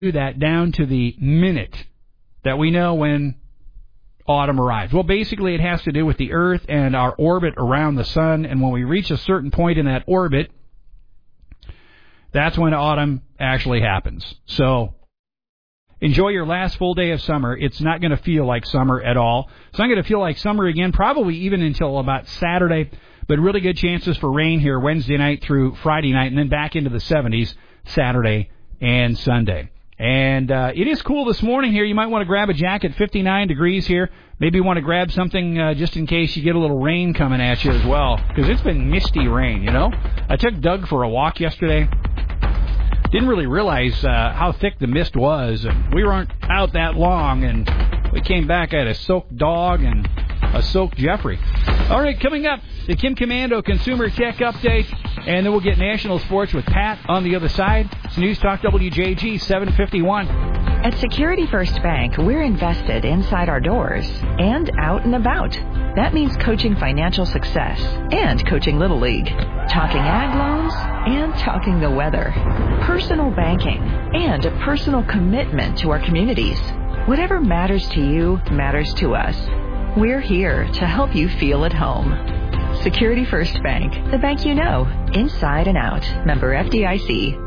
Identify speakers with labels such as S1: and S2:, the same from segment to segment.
S1: do that down to the minute that we know when autumn arrives? Well, basically it has to do with the Earth and our orbit around the sun, and when we reach a certain point in that orbit, that's when autumn actually happens. So enjoy your last full day of summer. It's not going to feel like summer at all. It's not going to feel like summer again, probably even until about Saturday, but really good chances for rain here Wednesday night through Friday night, and then back into the 70s Saturday and Sunday. And it is cool this morning here. You might want to grab a jacket, 59 degrees here. Maybe you want to grab something just in case you get a little rain coming at you as well, because it's been misty rain, you know. I took Doug for a walk yesterday. Didn't really realize how thick the mist was. And we weren't out that long, and we came back. I had a soaked dog and a soaked Jeffrey. All right, coming up, the Kim Komando Consumer Tech Update, and then we'll get national sports with Pat on the other side. It's News Talk WJG 751.
S2: At Security First Bank, we're invested inside our doors and out and about. That means coaching financial success and coaching Little League, talking ag loans and talking the weather, personal banking, and a personal commitment to our communities. Whatever matters to you matters to us. We're here to help you feel at home. Security First Bank, the bank you know, inside and out. Member FDIC.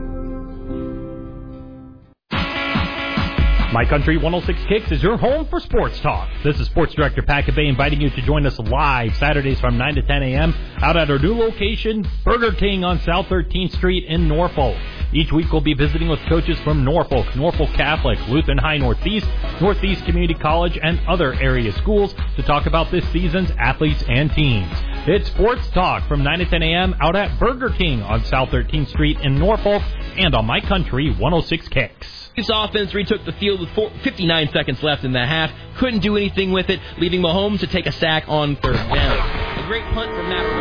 S3: My Country 106 Kicks is your home for sports talk. This is Sports Director Pat Cabay inviting you to join us live Saturdays from 9 to 10 a.m. out at our new location, Burger King on South 13th Street in Norfolk. Each week we'll be visiting with coaches from Norfolk, Norfolk Catholic, Lutheran High Northeast, Northeast Community College, and other area schools to talk about this season's athletes and teams. It's Sports Talk from 9 to 10 a.m. out at Burger King on South 13th Street in Norfolk and on My Country 106 Kicks.
S4: This offense retook the field with 59 seconds left in the half. Couldn't do anything with it, leaving Mahomes to take a sack on third down. A great punt from Matt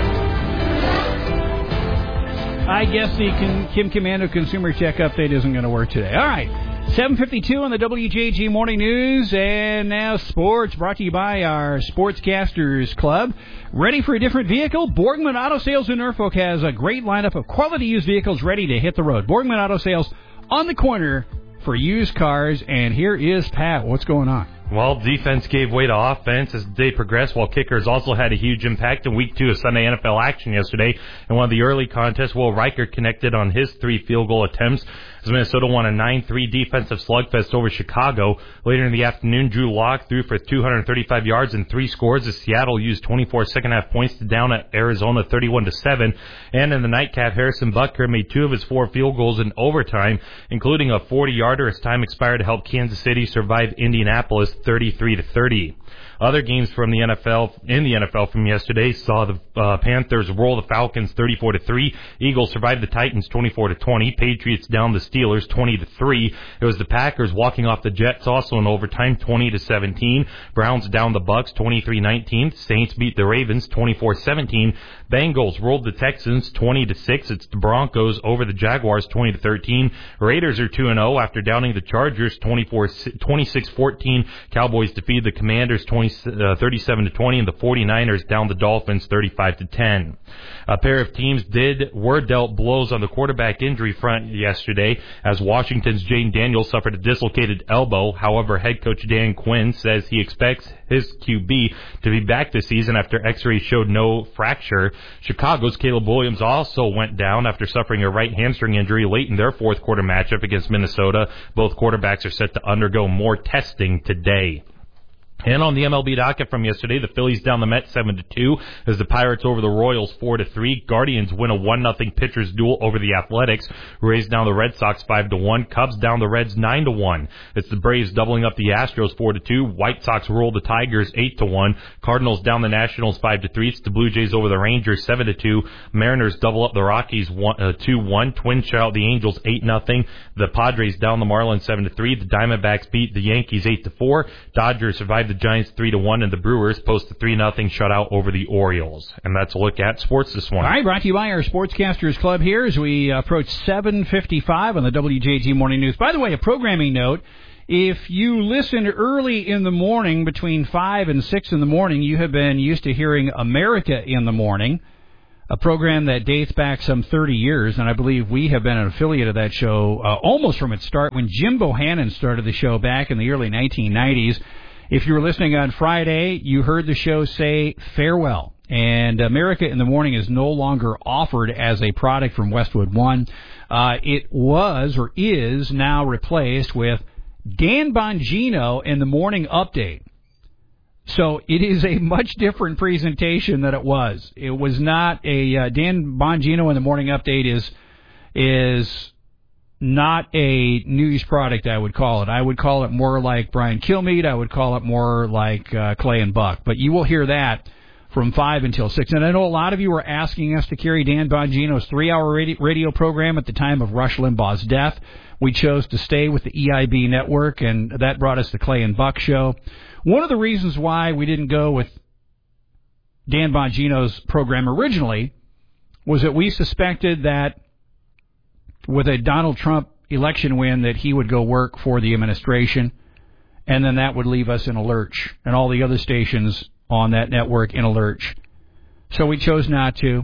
S4: Rice.
S1: I guess the Kim Komando Consumer Tech Update isn't going to work today. All right, 7:52 on the WJG Morning News, and now sports brought to you by our Sportscasters Club. Ready for a different vehicle? Borgman Auto Sales in Norfolk has a great lineup of quality used vehicles ready to hit the road. Borgman Auto Sales on the corner for used cars, and here is Pat. What's going on?
S5: Well, defense gave way to offense as the day progressed, while kickers also had a huge impact in Week 2 of Sunday NFL action yesterday. In one of the early contests, Will Riker connected on his 3 field goal attempts as Minnesota won a 9-3 defensive slugfest over Chicago. Later in the afternoon, Drew Lock threw for 235 yards and 3 scores as Seattle used 24 second-half points to down at Arizona 31-7. And in the nightcap, Harrison Butker made 2 of his 4 field goals in overtime, including a 40-yarder as time expired to help Kansas City survive Indianapolis 33-30. Other games from the NFL from yesterday saw the Panthers roll the Falcons 34-3. Eagles survived the Titans 24-20. Patriots down the Steelers 20-3. It was the Packers walking off the Jets also in overtime 20-17. Browns down the Bucks 23-19. Saints beat the Ravens 24-17. Bengals rolled the Texans 20-6. It's the Broncos over the Jaguars 20-13. Raiders are 2-0 after downing the Chargers 26-14. Cowboys defeated the Commanders 37-20, and the 49ers down the Dolphins 35-10. A pair of teams were dealt blows on the quarterback injury front yesterday as Washington's Jane Daniels suffered a dislocated elbow. However, head coach Dan Quinn says he expects his QB to be back this season after x-rays showed no fracture. Chicago's Caleb Williams also went down after suffering a right hamstring injury late in their fourth quarter matchup against Minnesota. Both quarterbacks are set to undergo more testing today. And on the MLB docket from yesterday, the Phillies down the Mets 7-2 as the Pirates over the Royals 4-3. Guardians win a 1-0 pitchers duel over the Athletics. Rays down the Red Sox 5-1. Cubs down the Reds 9-1. It's the Braves doubling up the Astros 4-2. White Sox roll the Tigers 8-1. Cardinals down the Nationals 5-3. It's the Blue Jays over the Rangers 7-2. Mariners double up the Rockies 2-1. Twins shut out the Angels 8-0. The Padres down the Marlins 7-3. The Diamondbacks beat the Yankees 8-4. Dodgers survived the Giants 3-1, and the Brewers post a 3-0 shutout over the Orioles. And that's a look at sports this morning.
S1: All right, brought to you by our Sportscasters Club here as we approach 7:55 on the WJG Morning News. By the way, a programming note. If you listen early in the morning between 5 and 6 in the morning, you have been used to hearing America in the Morning. a program that dates back some 30 years, and I believe we have been an affiliate of that show almost from its start when Jim Bohannon started the show back in the early 1990s. If you were listening on Friday, you heard the show say farewell. And America in the Morning is no longer offered as a product from Westwood One. It was or is now replaced with Dan Bongino in the Morning Update. So it is a much different presentation than it was. It was not a Dan Bongino in the Morning Update is not a news product, I would call it. I would call it more like Brian Kilmeade. I would call it more like Clay and Buck. But you will hear that from 5 until 6. And I know a lot of you were asking us to carry Dan Bongino's 3-hour radio program at the time of Rush Limbaugh's death. We chose to stay with the EIB network, and that brought us the Clay and Buck show. One of the reasons why we didn't go with Dan Bongino's program originally was that we suspected that with a Donald Trump election win that he would go work for the administration, and then that would leave us in a lurch, and all the other stations on that network in a lurch. So we chose not to,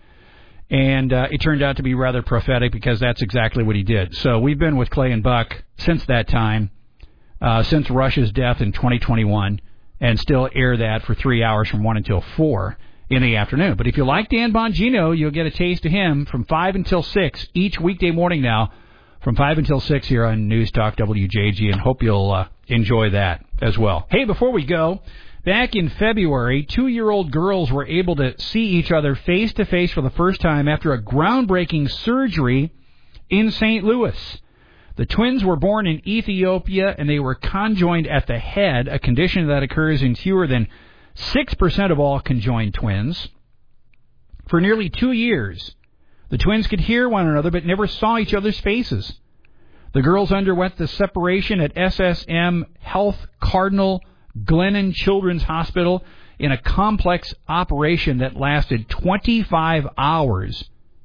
S1: and it turned out to be rather prophetic because that's exactly what he did. So we've been with Clay and Buck since that time, since Rush's death in 2021, and still air that for 3 hours from 1 until 4 in the afternoon. But if you like Dan Bongino, you'll get a taste of him from 5 until 6 each weekday morning now, from 5 until 6 here on News Talk WJG, and hope you'll enjoy that as well. Hey, before we go, back in February, 2-year-old girls were able to see each other face-to-face for the first time after a groundbreaking surgery in St. Louis. The twins were born in Ethiopia, and they were conjoined at the head, a condition that occurs in fewer than 6% of all conjoined twins. For nearly 2 years, the twins could hear one another but never saw each other's faces. The girls underwent the separation at SSM Health Cardinal Glennon Children's Hospital in a complex operation that lasted 25 hours.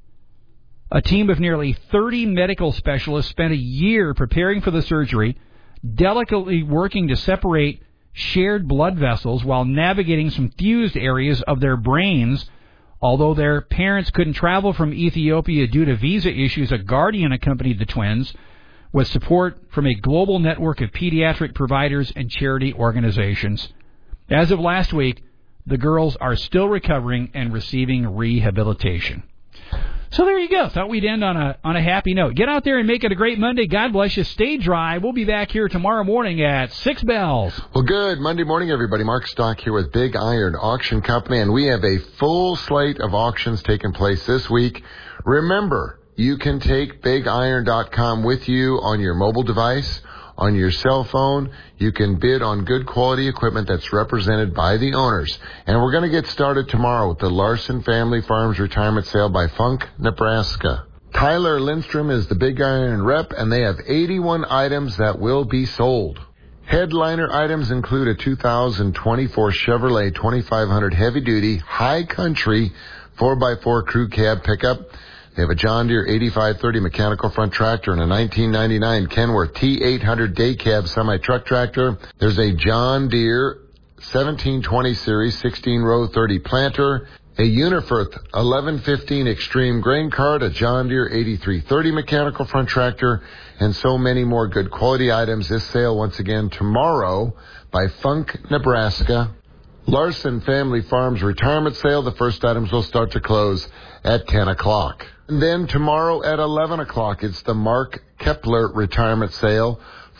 S1: A team of nearly 30 medical specialists spent a year preparing for the surgery, delicately working to separate shared blood vessels while navigating some fused areas of their brains. Although their parents couldn't travel from Ethiopia due to visa issues, a guardian accompanied the twins with support from a global network of pediatric providers and charity organizations. As of last week, the girls are still recovering and receiving rehabilitation. So there you go. Thought we'd end on a happy note. Get out there and make it a great Monday. God bless you. Stay dry. We'll be back here tomorrow morning at 6 bells.
S6: Well, good Monday morning, everybody. Mark Stock here with Big Iron Auction Company, and we have a full slate of auctions taking place this week. Remember, you can take BigIron.com with you on your mobile device, on your cell phone. You can bid on good quality equipment that's represented by the owners. And we're going to get started tomorrow with the Larson Family Farms Retirement Sale by Funk, Nebraska. Tyler Lindstrom is the Big Iron rep, and they have 81 items that will be sold. Headliner items include a 2024 Chevrolet 2500 heavy-duty, high-country 4x4 crew cab pickup. They have a John Deere 8530 mechanical front tractor and a 1999 Kenworth T800 day cab semi-truck tractor. There's a John Deere 1720 series 16-row 30 planter, a Uniferth 1115 Extreme grain cart, a John Deere 8330 mechanical front tractor, and so many more good quality items. This sale once again tomorrow by Funk, Nebraska. Larson Family Farms Retirement Sale. The first items will start to close at 10 o'clock. And then tomorrow at 11 o'clock, it's the Mark Kepler Retirement Sale.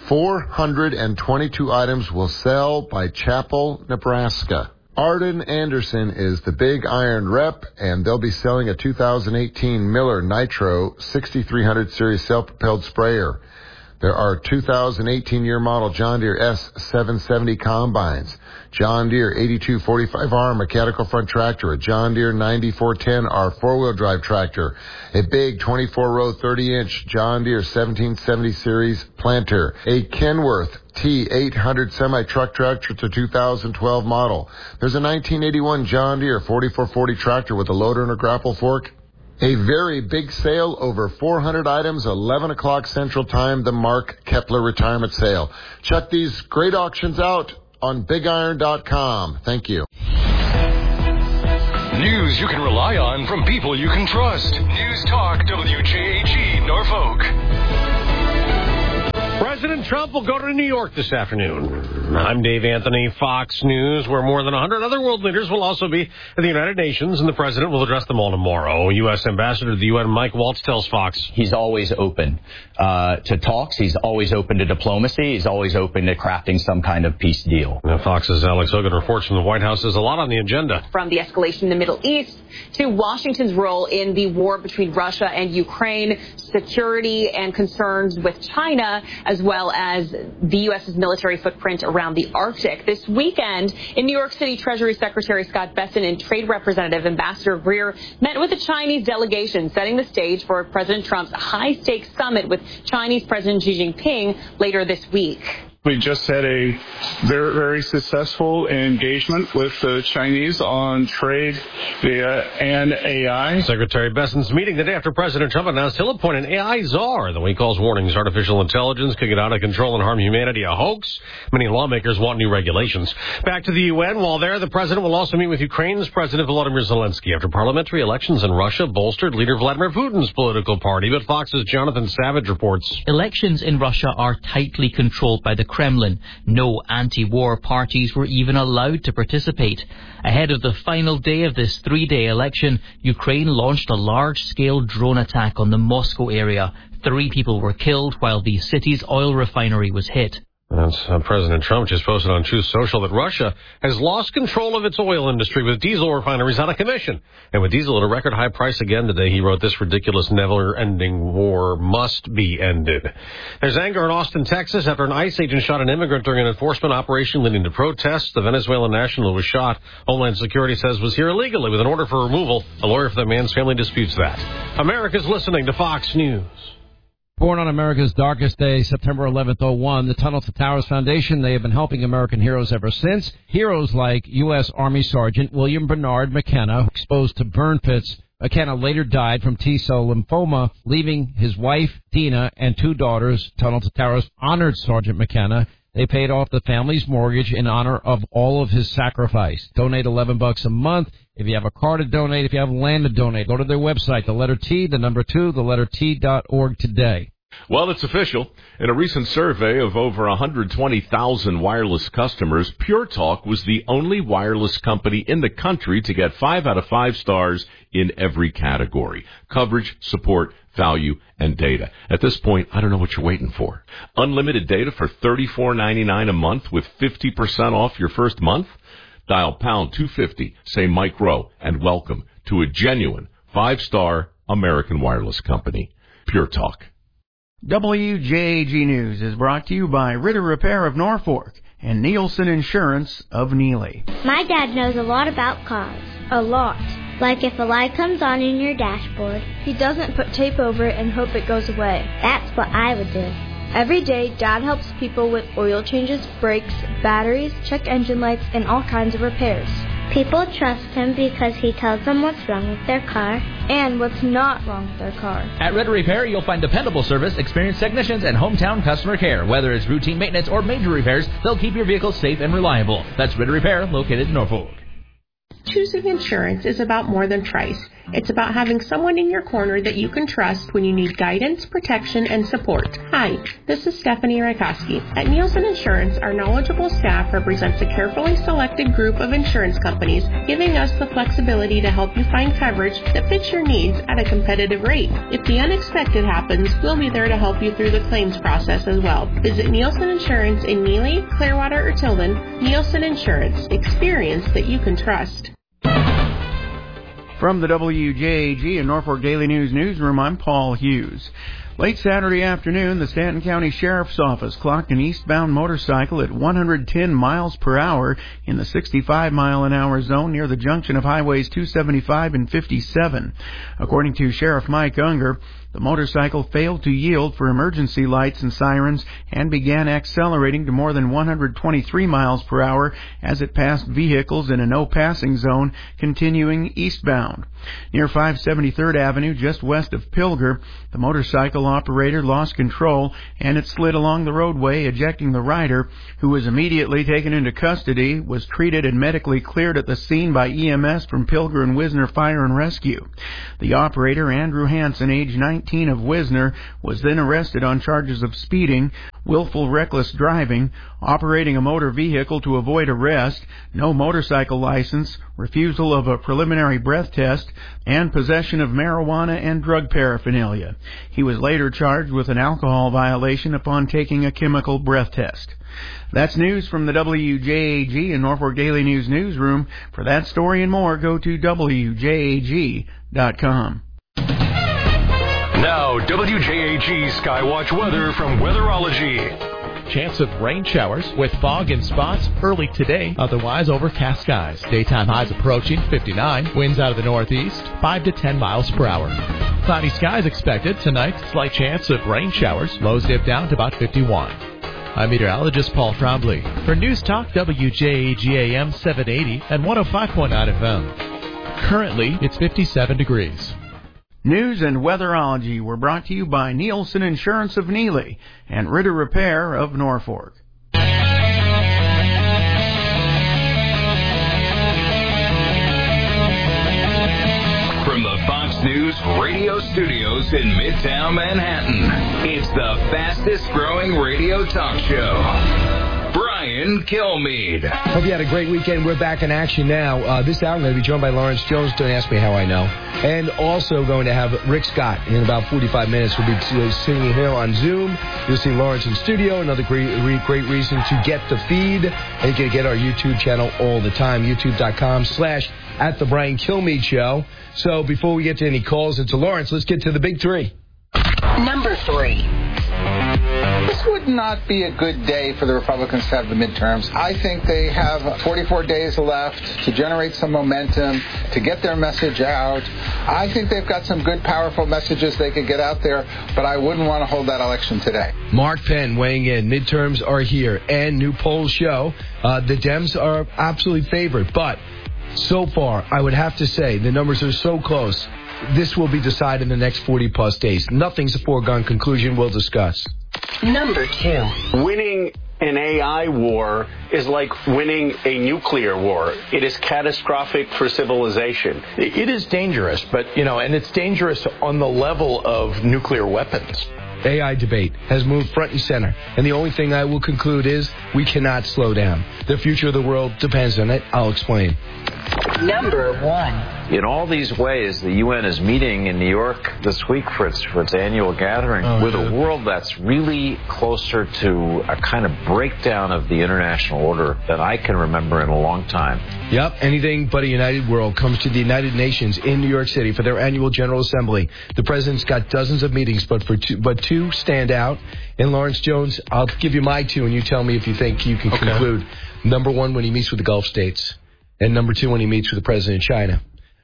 S6: 422 items will sell by Chapel, Nebraska. Arden Anderson is the Big Iron rep, and they'll be selling a 2018 Miller Nitro 6300 series self-propelled sprayer. There are 2018 year model John Deere S770 combines, John Deere 8245R mechanical front tractor, a John Deere 9410R four-wheel drive tractor, a big 24-row 30-inch John Deere 1770 series planter, a Kenworth T800 semi-truck tractor. It's a 2012 model. There's a 1981 John Deere 4440 tractor with a loader and a grapple fork. A very big sale, over 400 items, 11 o'clock Central Time, the Mark Kepler Retirement Sale. Check these great auctions out on BigIron.com. Thank you.
S7: News you can rely on from people you can trust. News Talk WJAG Norfolk.
S8: President Trump will go to New York this afternoon. I'm Dave Anthony, Fox News, where more than 100 other world leaders will also be at the United Nations, and the president will address them all tomorrow. U.S. Ambassador to the UN, Mike Waltz, tells Fox.
S9: He's always open to talks. He's always open to diplomacy. He's always open to crafting some kind of peace deal.
S8: Now, Fox's Alex Hogan reports from the White House. There's a lot on the agenda.
S10: From the escalation in the Middle East to Washington's role in the war between Russia and Ukraine, security and concerns with China, as well as the U.S.'s military footprint around the Arctic. This weekend in New York City, Treasury Secretary Scott Bessent and Trade Representative Ambassador Greer met with the Chinese delegation, setting the stage for President Trump's high-stakes summit with Chinese President Xi Jinping later this week.
S11: We just had a very, very successful engagement with the Chinese on trade and AI.
S8: Secretary Bessent's meeting the day after President Trump announced he'll appoint an AI czar, though he calls warnings artificial intelligence could get out of control and harm humanity a hoax. Many lawmakers want new regulations. Back to the UN. While there, the president will also meet with Ukraine's President Volodymyr Zelensky after parliamentary elections in Russia bolstered leader Vladimir Putin's political party. But Fox's Jonathan Savage reports.
S12: Elections in Russia are tightly controlled by the Kremlin. No anti-war parties were even allowed to participate. Ahead of the final day of this three-day election, Ukraine launched a large-scale drone attack on the Moscow area. 3 people were killed while the city's oil refinery was hit.
S8: That's President Trump just posted on Truth Social that Russia has lost control of its oil industry with diesel refineries out of commission. And with diesel at a record high price again today, he wrote, this ridiculous never-ending war must be ended. There's anger in Austin, Texas, after an ICE agent shot an immigrant during an enforcement operation leading to protests. The Venezuelan national who was shot, Homeland Security says, was here illegally with an order for removal. A lawyer for the man's family disputes that. America's listening to Fox News.
S13: Born on America's darkest day, September 11th, 2001, the Tunnel to Towers Foundation, they have been helping American heroes ever since. Heroes like U.S. Army Sergeant William Bernard McKenna, exposed to burn pits. McKenna later died from T-cell lymphoma, leaving his wife, Dina, and 2 daughters. Tunnel to Towers honored Sergeant McKenna. They paid off the family's mortgage in honor of all of his sacrifice. Donate $11 a month. If you have a car to donate, if you have land to donate, go to their website, the letter T, the number 2, the letter T.org today.
S14: Well, it's official. In a recent survey of over 120,000 wireless customers, Pure Talk was the only wireless company in the country to get 5 out of 5 stars in every category: coverage, support, value, and data. At this point, I don't know what you're waiting for. Unlimited data for $34.99 a month with 50% off your first month? Dial pound 250, say Mike Rowe, and welcome to a genuine 5-star American wireless company. Pure Talk.
S15: WJAG News is brought to you by Ritter Repair of Norfolk and Nielsen Insurance of Neely.
S16: My dad knows a lot about cars. A lot. Like if a light comes on in your dashboard, he doesn't put tape over it and hope it goes away. That's what I would do. Every day, Dad helps people with oil changes, brakes, batteries, check engine lights, and all kinds of repairs. People trust him because he tells them what's wrong with their car and what's not wrong with their car.
S17: At Ritter Repair, you'll find dependable service, experienced technicians, and hometown customer care. Whether it's routine maintenance or major repairs, they'll keep your vehicle safe and reliable. That's Ritter Repair, located in Norfolk.
S18: Choosing insurance is about more than price. It's about having someone in your corner that you can trust when you need guidance, protection, and support. Hi, this is Stephanie Rakoski. At Nielsen Insurance, our knowledgeable staff represents a carefully selected group of insurance companies, giving us the flexibility to help you find coverage that fits your needs at a competitive rate. If the unexpected happens, we'll be there to help you through the claims process as well. Visit Nielsen Insurance in Neely, Clearwater, or Tilden. Nielsen Insurance. Experience that you can trust.
S15: From the WJAG and Norfolk Daily News newsroom, I'm Paul Hughes. Late Saturday afternoon, the Stanton County Sheriff's Office clocked an eastbound motorcycle at 110 miles per hour in the 65-mile-an-hour zone near the junction of Highways 275 and 57. According to Sheriff Mike Unger, The motorcycle failed to yield for emergency lights and sirens and began accelerating to more than 123 miles per hour as it passed vehicles in a no-passing zone, continuing eastbound. Near 573rd Avenue, just west of Pilger, the motorcycle operator lost control and it slid along the roadway, ejecting the rider, who was immediately taken into custody, was treated and medically cleared at the scene by EMS from Pilger and Wisner Fire and Rescue. The operator, Andrew Hansen, age 19, of Wisner, was then arrested on charges of speeding, willful reckless driving, operating a motor vehicle to avoid arrest, no motorcycle license, refusal of a preliminary breath test, and possession of marijuana and drug paraphernalia. He was later charged with an alcohol violation upon taking a chemical breath test. That's news from the WJAG and Norfolk Daily News newsroom. For that story and more, go to WJAG.com.
S7: Now, WJAG Skywatch weather from Weatherology.
S19: Chance of rain showers with fog in spots early today, otherwise overcast skies. Daytime highs approaching 59, winds out of the northeast 5 to 10 miles per hour. Cloudy skies expected tonight, slight chance of rain showers, lows dip down to about 51. I'm meteorologist Paul Trombley for News Talk WJAG AM 780 and 105.9 FM. Currently, it's 57 degrees.
S15: News and Weatherology were brought to you by Nielsen Insurance of Neely and Ritter Repair of Norfolk.
S20: From the Fox News radio studios in Midtown Manhattan, it's the fastest growing radio talk show. Brian Kilmeade.
S21: Hope you had a great weekend. We're back in action now. This hour I'm going to be joined by Lawrence Jones. Don't ask me how I know. And also going to have Rick Scott in about 45 minutes. We'll be sitting here on Zoom. You'll see Lawrence in studio. Another great reason to get the feed. And you can get our YouTube channel all the time. YouTube.com/@TheBrianKilmeade Show. So before we get to any calls into Lawrence, let's get to the big three.
S22: Number 3. This would not be a good day for the Republicans to have the midterms. I think they have 44 days left to generate some momentum, to get their message out. I think they've got some good, powerful messages they could get out there, but I wouldn't want to hold that election today.
S21: Mark Penn weighing in. Midterms are here, and new polls show the Dems are absolutely favored. But so far, I would have to say the numbers are so close. This will be decided in the next 40-plus days. Nothing's a foregone conclusion. We'll discuss.
S22: Number 2.
S23: Winning an AI war is like winning a nuclear war. It is catastrophic for civilization.
S24: It is dangerous, but, and it's dangerous on the level of nuclear weapons.
S21: AI debate has moved front and center, and the only thing I will conclude is we cannot slow down. The future of the world depends on it. I'll explain.
S22: Number 1.
S25: In all these ways, the UN is meeting in New York this week for its annual gathering with a world that's really closer to a kind of breakdown of the international order that I can remember in a long time.
S21: Yep, anything but a united world comes to the United Nations in New York City for their annual General Assembly. The president's got dozens of meetings, but two stand out. And Lawrence Jones, I'll give you my 2, and you tell me if you think you can conclude. Number 1, when he meets with the Gulf states. And number 2, when he meets with the president of China.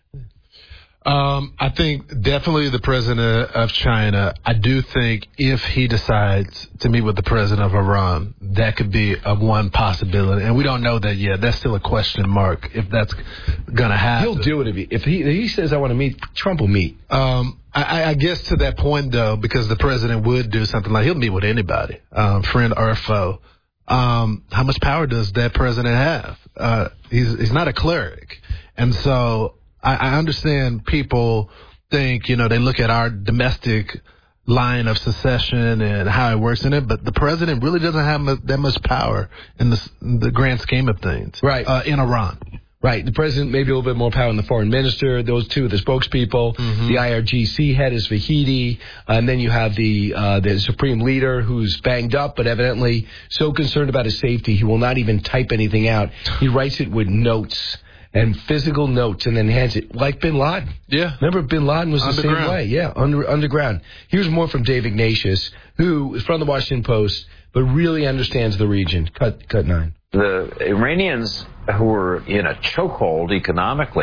S26: I think definitely the president of China. I do think if he decides to meet with the president of Iran, that could be one possibility. And we don't know that yet. That's still a question mark if that's going to happen.
S21: He'll do it if he says, I want to meet, Trump will meet.
S26: I guess to that point, though, because the president would do something like he'll meet with anybody, friend or foe. How much power does that president have? He's not a cleric. And so I understand people think, they look at our domestic line of secession and how it works in it, but the president really doesn't have that much power in the grand scheme of things.
S21: Right.
S26: In Iran.
S21: Right. The president, maybe a little bit more power than the foreign minister. Those two, the spokespeople. Mm-hmm. The IRGC head is Vahidi. And then you have the supreme leader who's banged up, but evidently so concerned about his safety, he will not even type anything out. He writes it with notes and physical notes and then hands it like Bin Laden.
S26: Yeah.
S21: Remember, Bin Laden was the same way. Yeah, underground. Here's more from Dave Ignatius, who is from the Washington Post, but really understands the region. Cut 9.
S25: The Iranians, who were in a chokehold economically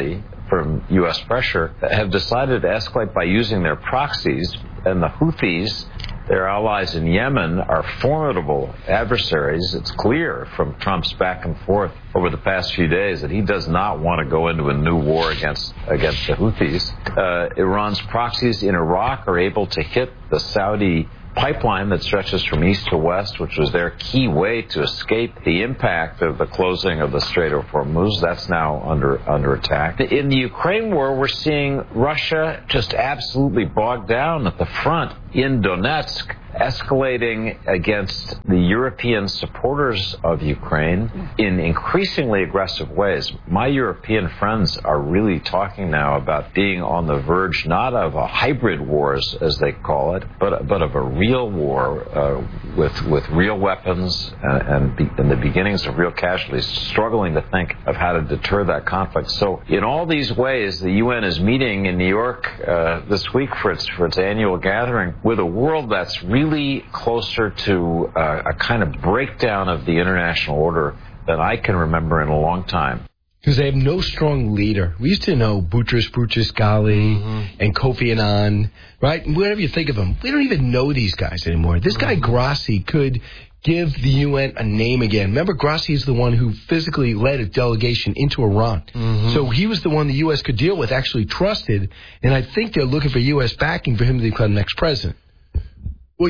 S25: from U.S. pressure, have decided to escalate by using their proxies, and the Houthis, their allies in Yemen, are formidable adversaries. It's clear from Trump's back and forth over the past few days that he does not want to go into a new war against the Houthis. Iran's proxies in Iraq are able to hit the Saudi pipeline that stretches from east to west, which was their key way to escape the impact of the closing of the Strait of Hormuz. That's now under attack. In the Ukraine war, we're seeing Russia just absolutely bogged down at the front in Donetsk, escalating against the European supporters of Ukraine in increasingly aggressive ways. My European friends are really talking now about being on the verge not of a hybrid war, as they call it, but of a real war with real weapons and the beginnings of real casualties, struggling to think of how to deter that conflict. So in all these ways, the UN is meeting in New York this week for its annual gathering with a world that's really closer to a kind of breakdown of the international order than I can remember in a long time.
S21: Because they have no strong leader. We used to know Boutros Ghali and Kofi Annan, right? Whatever you think of them, we don't even know these guys anymore. This guy Grassi could give the UN a name again. Remember, Grassi is the one who physically led a delegation into Iran. So he was the one the U.S. could deal with, actually trusted, and I think they're looking for U.S. backing for him to become the next president.
S26: Well,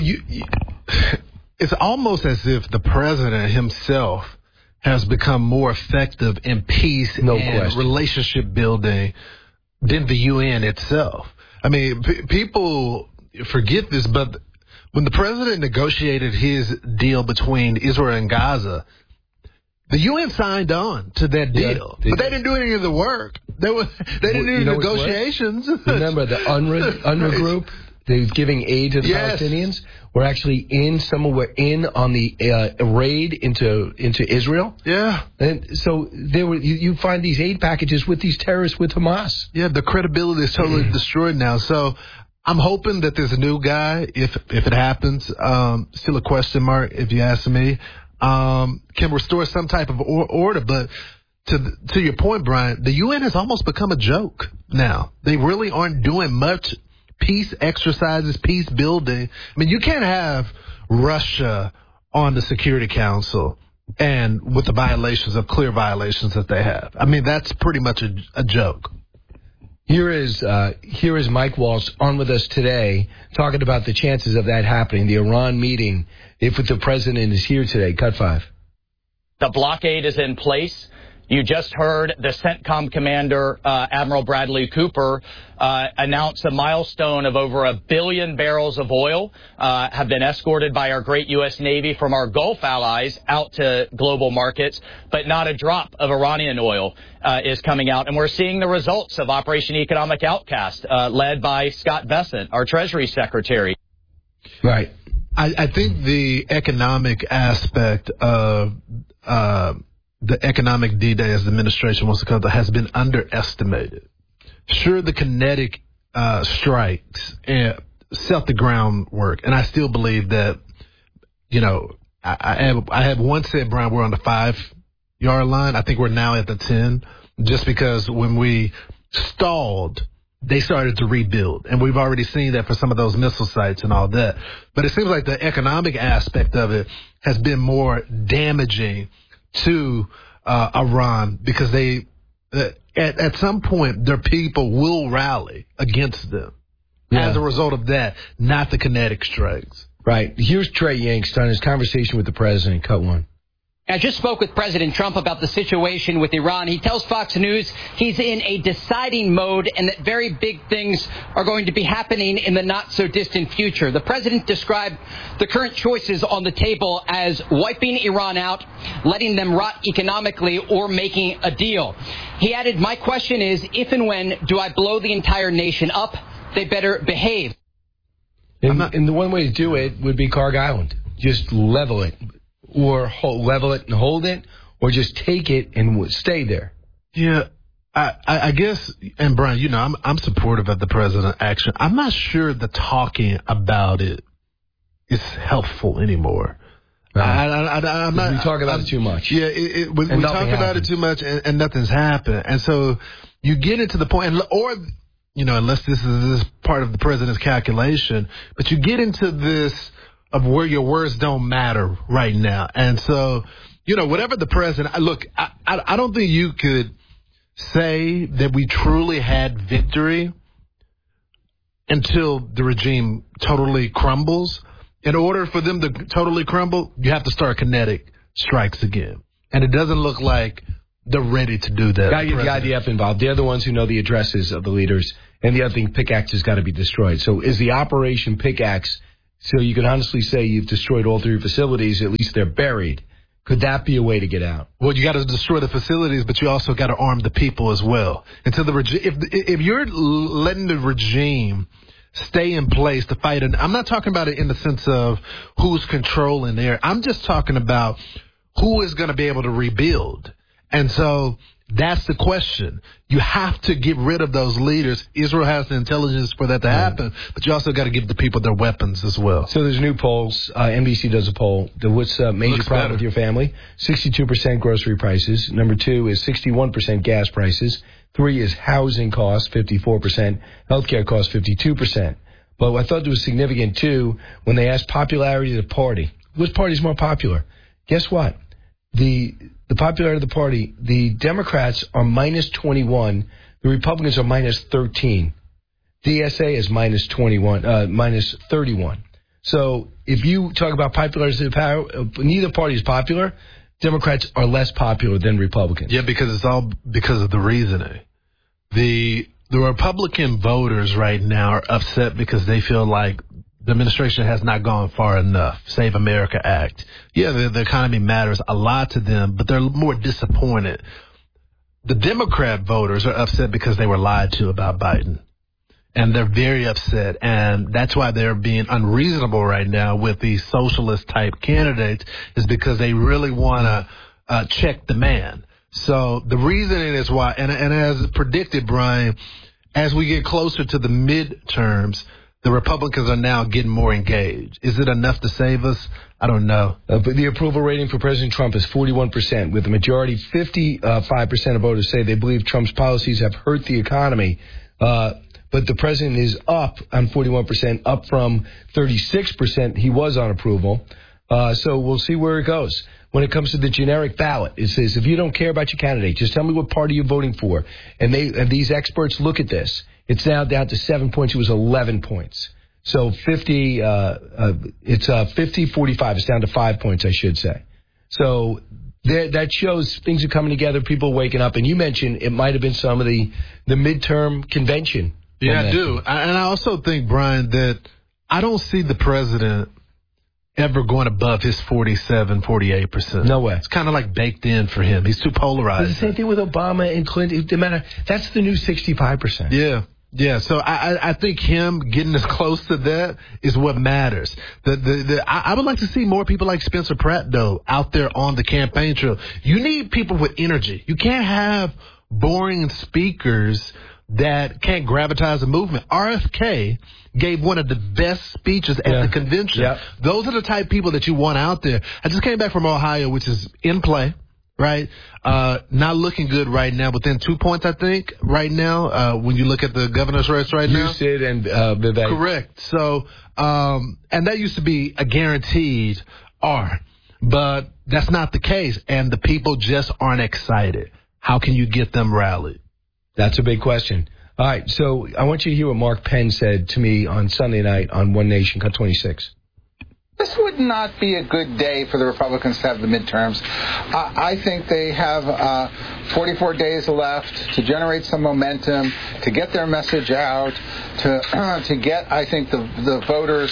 S26: it's almost as if the president himself has become more effective in peace and relationship building than the UN itself. I mean, people forget this, but when the president negotiated his deal between Israel and Gaza, the UN signed on to that deal, but they didn't do any of the work. They didn't do negotiations.
S21: Remember the UNRWA group? They're giving aid to the Palestinians. We're actually somewhere on the raid into Israel.
S26: Yeah.
S21: And so you find these aid packages with these terrorists with Hamas.
S26: Yeah, the credibility is totally destroyed now. So I'm hoping that there's a new guy, if it happens, still a question mark if you ask me, can restore some type of order. But to your point, Brian, the UN has almost become a joke now. They really aren't doing much peace exercises, peace building. I mean, you can't have Russia on the Security Council and with the clear violations that they have. I mean, that's pretty much a joke.
S21: Here is Mike Waltz on with us today talking about the chances of that happening, the Iran meeting, if the president is here today. Cut 5.
S1: The blockade is in place. You just heard the CENTCOM commander, Admiral Bradley Cooper, announce a milestone of over 1 billion barrels of oil have been escorted by our great U.S. Navy from our Gulf allies out to global markets, but not a drop of Iranian oil is coming out. And we're seeing the results of Operation Economic Outcast, led by Scott Bessent, our Treasury Secretary.
S26: Right. I think the economic aspect of the economic D-Day, as the administration wants to call it, has been underestimated. Sure, the kinetic strikes set the groundwork, and I still believe that, I have once said, Brian, we're on the 5-yard line. I think we're now at the 10, just because when we stalled, they started to rebuild, and we've already seen that for some of those missile sites and all that. But it seems like the economic aspect of it has been more damaging to Iran, because they at some point their people will rally against them as a result of that, not the kinetic strikes.
S21: Right. Here's Trey Yanks on his conversation with the president. Cut 1.
S2: I just spoke with President Trump about the situation with Iran. He tells Fox News he's in a deciding mode and that very big things are going to be happening in the not-so-distant future. The president described the current choices on the table as wiping Iran out, letting them rot economically, or making a deal. He added, "My question is, if and when do I blow the entire nation up? They better behave."
S21: And the one way to do it would be Karg Island. Just level it. Or level it and hold it, or just take it and stay there.
S26: Yeah, I guess, and Brian, I'm supportive of the president's action. I'm not sure the talking about it is helpful anymore. I'm not.
S21: We talk about it too much.
S26: Yeah, we talk about it too much, and nothing's happened. And so you get into the point, or, unless this is part of the president's calculation, but you get into this of where your words don't matter right now. And so, whatever the president, look, I don't think you could say that we truly had victory until the regime totally crumbles. In order for them to totally crumble, you have to start kinetic strikes again. And it doesn't look like they're ready to do that.
S21: Got to get the IDF involved. They're the ones who know the addresses of the leaders. And the other thing, Pickaxe has got to be destroyed. So is the Operation Pickaxe, so you can honestly say you've destroyed all three facilities, at least they're buried. Could that be a way to get out?
S26: Well, you got to destroy the facilities, but you also got to arm the people as well. Until the if you're letting the regime stay in place to fight, and I'm not talking about it in the sense of who's controlling there. I'm just talking about who is going to be able to rebuild. And so that's the question. You have to get rid of those leaders. Israel has the intelligence for that to happen, but you also got to give the people their weapons as well.
S21: So there's new polls. NBC does a poll. What's a major problem with your family? 62% grocery prices. Number 2 is 61% gas prices. 3 is housing costs, 54%. Healthcare costs, 52%. But I thought it was significant, too, when they asked popularity of the party. Which party is more popular? Guess what? The popularity of the party, the Democrats are minus 21. The Republicans are minus 13. DSA is minus 21, minus 31. So if you talk about popularity of power, neither party is popular. Democrats are less popular than Republicans.
S26: Yeah, because it's all because of the reasoning. The Republican voters right now are upset because they feel like the administration has not gone far enough. Save America Act. Yeah, the economy matters a lot to them, but they're more disappointed. The Democrat voters are upset because they were lied to about Biden. And they're very upset. And that's why they're being unreasonable right now with these socialist-type candidates, is because they really want to check the man. So the reasoning is why, and as predicted, Brian, as we get closer to the midterms, the Republicans are now getting more engaged. Is it enough to save us? I don't know.
S21: But the approval rating for President Trump is 41%, with the majority, 55% of voters say they believe Trump's policies have hurt the economy. But the president is up on 41%, up from 36% he was on approval. So we'll see where it goes. When it comes to the generic ballot, it says, if you don't care about your candidate, just tell me what party you're voting for. And these experts look at this. It's now down to 7 points. It was 11 points. So 50-45. It's down to 5 points, I should say. So that shows things are coming together. People are waking up. And you mentioned it might have been some of the midterm convention.
S26: Yeah, I do. And I also think, Brian, that I don't see the president ever going above his 47-48%.
S21: No way.
S26: It's kind of like baked in for him. He's too polarized.
S21: It's the same thing with Obama and Clinton. It matter. That's the new 65%.
S26: Yeah. Yeah, so I think him getting as close to that is what matters. I would like to see more people like Spencer Pratt, though, out there on the campaign trail. You need people with energy. You can't have boring speakers that can't gravitize a movement. RFK gave one of the best speeches at the convention.
S21: Yep.
S26: Those are the type of people that you want out there. I just came back from Ohio, which is in play. Right? Not looking good right now. Within 2 points, I think, right now, when you look at the governor's race right now.
S21: You, Sid, and Vivek.
S26: Correct. So, and that used to be a guaranteed R. But that's not the case. And the people just aren't excited. How can you get them rallied?
S21: That's a big question. All right. So I want you to hear what Mark Penn said to me on Sunday night on One Nation, Cut 26.
S22: This would not be a good day for the Republicans to have the midterms. I think they have 44 days left to generate some momentum, to get their message out, to get, I think, the voters,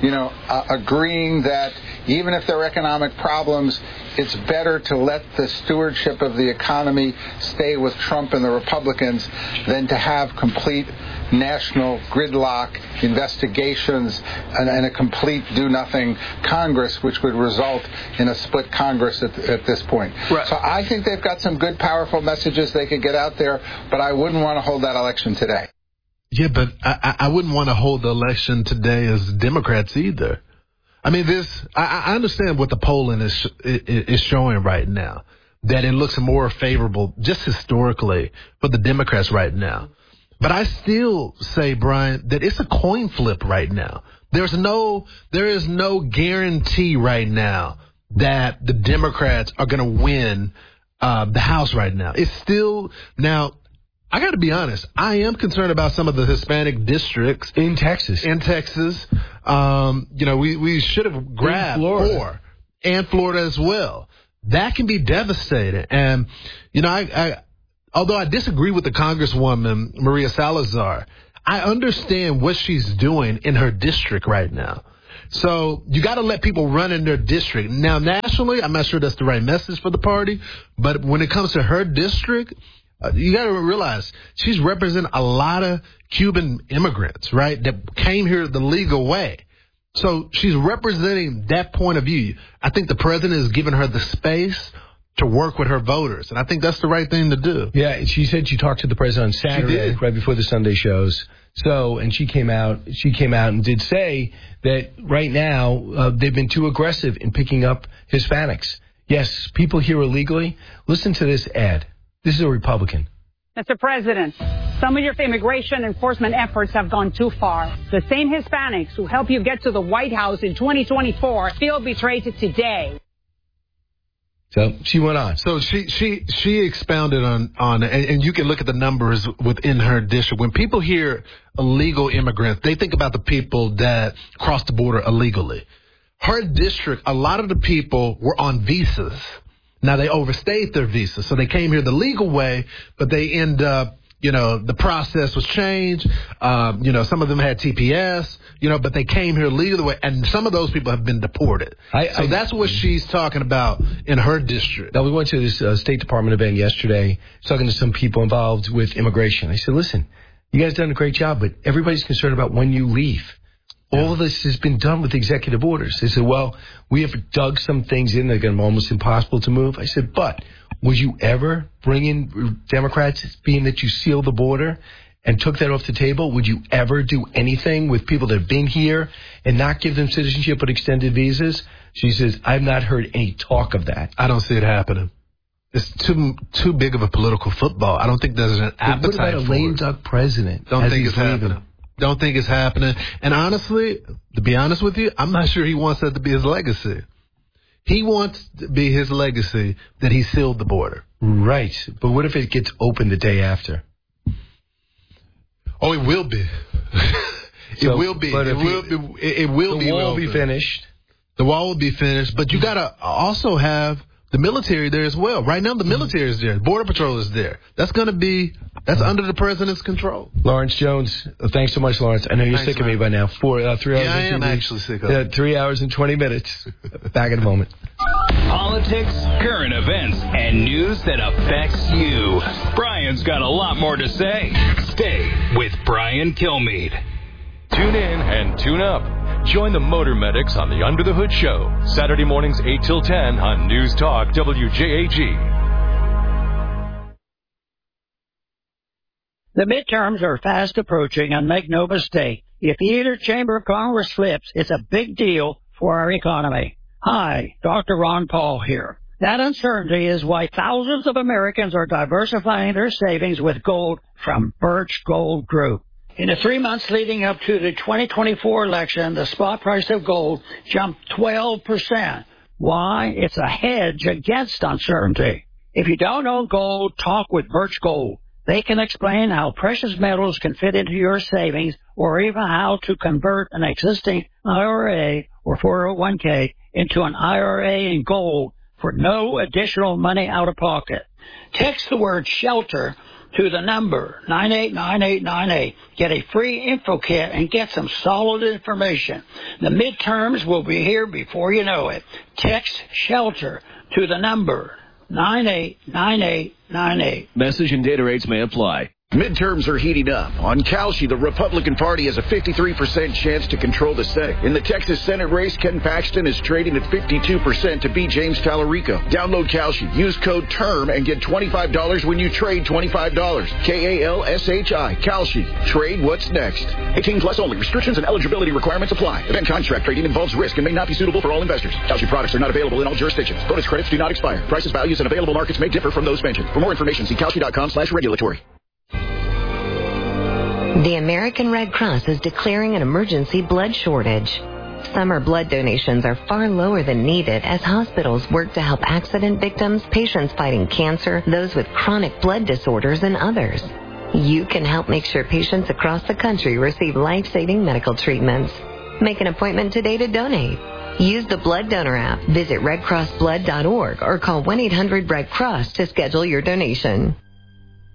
S22: agreeing that even if there are economic problems, it's better to let the stewardship of the economy stay with Trump and the Republicans than to have complete national gridlock, investigations, and a complete do-nothing Congress, which would result in a split Congress at this point. Right. So I think they've got some good, powerful messages they could get out there, but I wouldn't want to hold that election today.
S26: Yeah, but I wouldn't want to hold the election today as Democrats either. I mean, I understand what the polling is showing right now, that it looks more favorable just historically for the Democrats right now. But I still say, Brian, that it's a coin flip right now. There is no guarantee right now that the Democrats are going to win the House right now. It's still now. I got to be honest. I am concerned about some of the Hispanic districts
S21: in Texas.
S26: We should have grabbed 4 and Florida as well. That can be devastating. And although I disagree with the Congresswoman Maria Salazar, I understand what she's doing in her district right now. So you got to let people run in their district. Now, nationally, I'm not sure that's the right message for the party. But when it comes to her district, you got to realize she's representing a lot of Cuban immigrants, right, that came here the legal way. So she's representing that point of view. I think the president is giving her the space to work with her voters, and I think that's the right thing to do.
S21: Yeah, she said she talked to the president on Saturday, right before the Sunday shows. So, and she came out and did say that right now they've been too aggressive in picking up Hispanics. Yes, people here illegally. Listen to this ad. This is a Republican.
S3: Mr. President, some of your immigration enforcement efforts have gone too far. The same Hispanics who helped you get to the White House in 2024 feel betrayed today.
S21: So she went on.
S26: So she expounded on and you can look at the numbers within her district. When people hear illegal immigrants, they think about the people that cross the border illegally. Her district, a lot of the people were on visas. Now, they overstayed their visa, so they came here the legal way, but they end up, the process was changed. Some of them had TPS, but they came here legal way, and some of those people have been deported. So that's what she's talking about in her district.
S21: Now, we went to this State Department event yesterday, talking to some people involved with immigration. I said, listen, you guys done a great job, but everybody's concerned about when you leave. All of this has been done with executive orders. They said, well, we have dug some things in that are going to be almost impossible to move. I said, but would you ever bring in Democrats, being that you sealed the border and took that off the table? Would you ever do anything with people that have been here and not give them citizenship but extended visas? She says, I've not heard any talk of that.
S26: I don't see it happening. It's too big of a political football. I don't think there's an appetite for it.
S21: What about a lame duck president?
S26: Don't think it's happening. Don't think it's happening. And honestly, to be honest with you, I'm not sure he wants that to be his legacy. He wants to be his legacy that he sealed the border.
S21: Right. But what if it gets open the day after?
S26: Oh, it will be. It will be. It will be.
S21: The wall will be finished.
S26: The wall will be finished. But you got to also have the military there as well. Right now, the military is there. Border Patrol is there. That's under the president's control.
S21: Lawrence Jones, thanks so much, Lawrence. I know you're sick of me by now. 3 hours.
S26: Yeah, I am actually sick of it.
S21: 3 hours and 20 minutes. Back in a moment.
S20: Politics, current events, and news that affects you. Brian's got a lot more to say. Stay with Brian Kilmeade.
S7: Tune in and tune up. Join the Motor Medics on the Under the Hood Show, Saturday mornings 8 till 10 on News Talk WJAG.
S4: The midterms are fast approaching, and make no mistake, if either chamber of Congress flips, it's a big deal for our economy. Hi, Dr. Ron Paul here. That uncertainty is why thousands of Americans are diversifying their savings with gold from Birch Gold Group. In the 3 months leading up to the 2024 election, the spot price of gold jumped 12%. Why? It's a hedge against uncertainty. If you don't own gold, talk with Birch Gold. They can explain how precious metals can fit into your savings, or even how to convert an existing IRA or 401k into an IRA in gold for no additional money out of pocket. Text the word SHELTER to the number 989898. Get a free info kit and get some solid information. The midterms will be here before you know it. Text SHELTER to the number 989898.
S5: Message and data rates may apply. Midterms are heating up. On Kalshi, the Republican Party has a 53% chance to control the Senate. In the Texas Senate race, Ken Paxton is trading at 52% to beat James Tallarico. Download Kalshi. Use code TERM and get $25 when you trade $25. Kalshi. Kalshi. Trade what's next. 18 plus only. Restrictions and eligibility requirements apply. Event contract trading involves risk and may not be suitable for all investors. Kalshi products are not available in all jurisdictions. Bonus credits do not expire. Prices, values, and available markets may differ from those mentioned. For more information, see Kalshi.com/regulatory.
S6: The American Red Cross is declaring an emergency blood shortage. Summer blood donations are far lower than needed as hospitals work to help accident victims, patients fighting cancer, those with chronic blood disorders, and others. You can help make sure patients across the country receive life-saving medical treatments. Make an appointment today to donate. Use the Blood Donor app, visit redcrossblood.org, or call 1-800-RED-CROSS to schedule your donation.